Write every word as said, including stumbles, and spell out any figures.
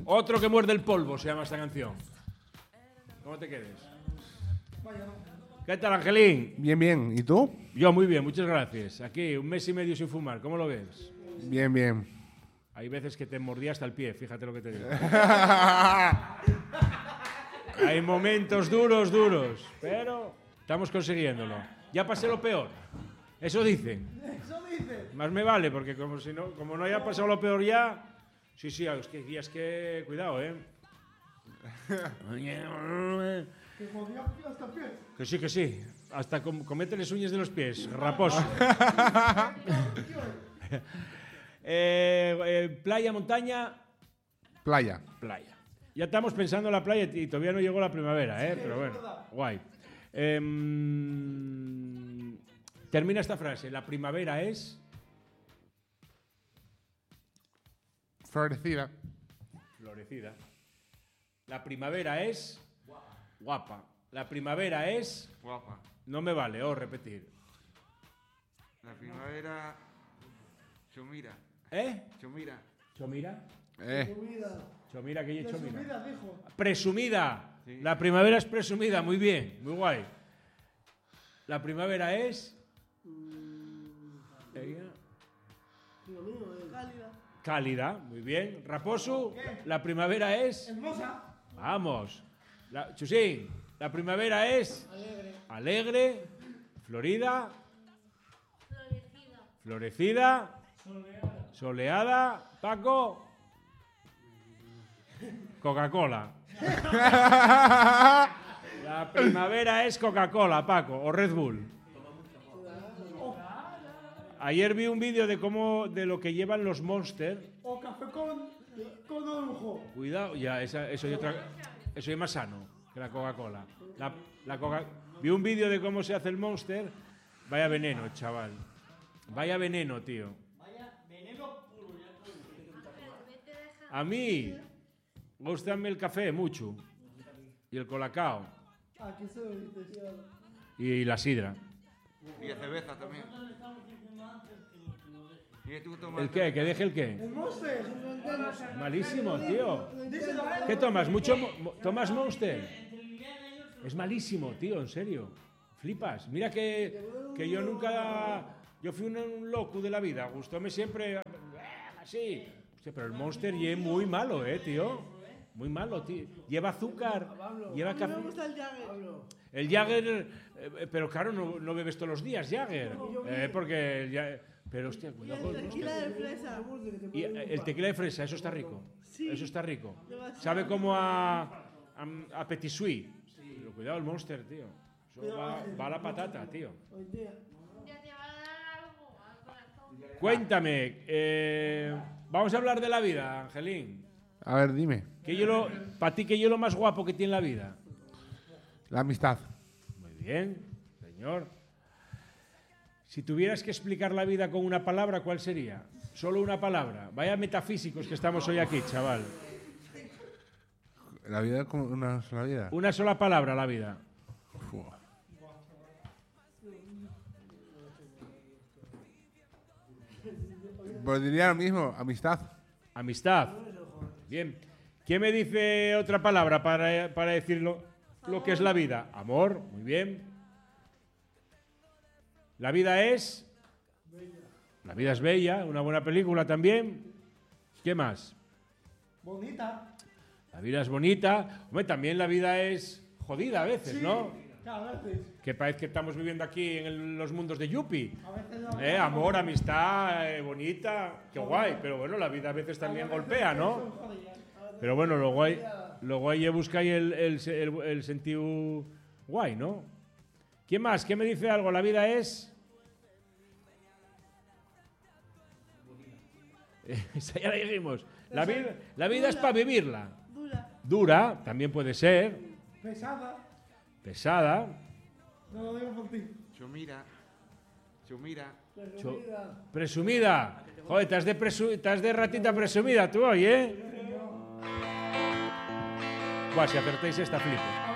Otro que muerde el polvo se llama esta canción. ¿Cómo te quedes? ¿Qué tal, Angelín? Bien, bien. ¿Y tú? Yo muy bien, muchas gracias. Aquí, un mes y medio sin fumar. ¿Cómo lo ves? Bien, bien. Hay veces que te mordía hasta el pie, fíjate lo que te digo. Hay momentos duros, duros, pero estamos consiguiéndolo. Ya pasé lo peor. Eso dicen. Eso dicen. Más me vale, porque como, si no, como no haya pasado lo peor ya... Sí, sí, es que hay días que... Cuidado, ¿eh? Que jodía hasta el pie. Que sí, que sí. Hasta com comete las uñas de los pies. Raposo. eh, eh, playa, montaña... Playa. Playa. Ya estamos pensando en la playa y todavía no llegó la primavera, ¿eh? Pero bueno, guay. Eh, termina esta frase. La primavera es... Florecida. Florecida. La primavera es... Guapa. La primavera es... Guapa. No me vale, oh, repetir. La primavera... Chomira. ¿Eh? Chomira. ¿Chomira? Eh. Presumida. Chomira, ¿qué es Chomira? Presumida, dijo. Presumida. Sí. La primavera es presumida, muy bien, muy guay. La primavera es... Ella. Digo, mío, eh. Cálida. Cálida, muy bien. Raposo, la primavera es... Hermosa. Vamos. La, Chusín, la primavera es... Alegre. Alegre, florida, Florecida. florecida, soleada. Paco, Coca-Cola. La primavera es Coca-Cola, Paco, o Red Bull. Ayer vi un vídeo de cómo de lo que llevan los Monster. O café con, con orujo. Cuidado, ya, esa, eso, es otra, eso es más sano que la Coca-Cola. La, la Coca Vi un vídeo de cómo se hace el Monster. Vaya veneno, chaval. Vaya veneno, tío. Vaya veneno puro. A mí, gustame el café mucho. Y el colacao. Ah, que se lo dice, sí, ahora. Y la sidra. Y de cerveza también. ¿Y tú tomas? ¿El qué? ¿Que deje el qué? El Monster. Malísimo, tío. Díselo a él. ¿Qué tomas? ¿Mucho mo- mo- tomas Monster? Es malísimo, tío, en serio. Flipas. Mira que, que yo nunca... Yo fui un, un loco de la vida. Gustóme siempre... Así. Hostia, pero el Monster es muy malo, eh, tío. Muy malo, tío. Lleva azúcar, lleva A mí café. me gusta el Jagger. El Jagger... eh, pero claro, no, no bebes todos los días Jagger. Eh, porque... el Ja- pero, hostia, Y cuidado el con el tequila Monster. de fresa. Y eh, el tequila de fresa, eso está rico. Sí. Eso está rico. Demasiado. Sabe como a, a, a petit suisse. Pero cuidado el Monster, tío. Eso va, va a la patata, tío. Hoy día. Ya te va a dar algo al corazón. Cuéntame, eh, vamos a hablar de la vida, Angelín. A ver, dime. ¿Qué yo lo, para ti, ¿qué es lo más guapo que tiene la vida? La amistad. Muy bien, señor. Si tuvieras que explicar la vida con una palabra, ¿cuál sería? Solo una palabra. Vaya metafísicos que estamos hoy aquí, chaval. La vida es como una sola vida. Una sola palabra, la vida. Fua. Pues diría lo mismo, amistad. Amistad. Bien. ¿Quién me dice otra palabra para, para decir lo, lo que es la vida? Amor. Muy bien. La vida es... La vida es bella. Una buena película también. ¿Qué más? Bonita. La vida es bonita. Hombre, también la vida es jodida a veces, ¿no? A veces. Que parece que estamos viviendo aquí en el- los mundos de Yuppie. A veces no. Eh, amor, amistad, eh, bonita. Qué guay. Pero bueno, la vida a veces también golpea, ¿no? Pero bueno, lo guay, lo guay es buscar el, el, el, el sentido guay, ¿no? ¿Quién más? ¿Quién me dice algo? La vida es... Esa ya la dijimos. La vida, la vida es para vivirla. Dura. Dura, también puede ser. Pesada. Pesada. No lo digo por ti. Chomira. Chomira. Presumida. Presumida. Joder, estás de, presu estás de ratita presumida tú hoy, ¿eh? Buah, si acertáis esta flipo.